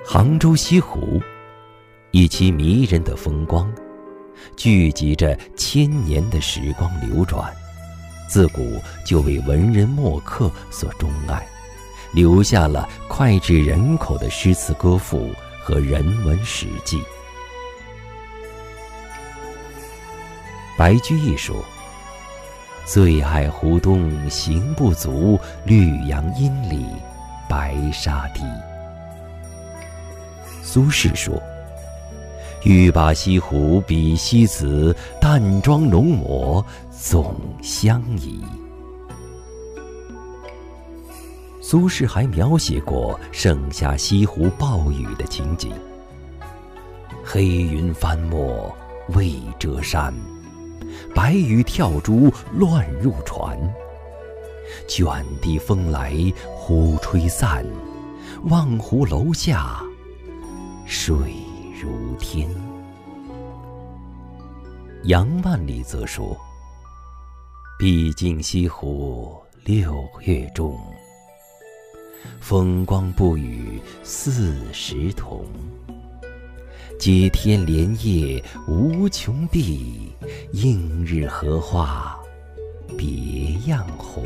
杭州西湖，一期迷人的风光，聚集着千年的时光流转，自古就为文人墨客所钟爱，留下了脍炙人口的诗词歌赋和人文史记。白居易说：“最爱湖东行不足，绿杨阴里白沙堤。”苏轼说：“欲把西湖比西子，淡妆浓抹总相宜。”苏轼还描写过盛夏西湖暴雨的情景：“黑云翻墨未遮山，白雨跳珠乱入船。卷地风来忽吹散，望湖楼下水如天。”杨万里则说：“毕竟西湖6月中，风光不与40同。接天莲叶无穷碧，映日荷花别样红。”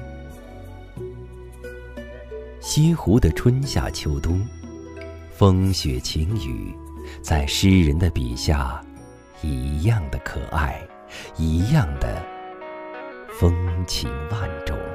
西湖的春夏秋冬，风雪晴雨，在诗人的笔下一样的可爱，一样的风情万种。